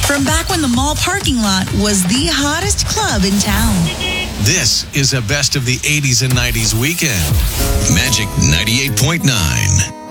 From back when the mall parking lot was the hottest club in town. This is a best of the 80s and 90s weekend. Magic 98.9.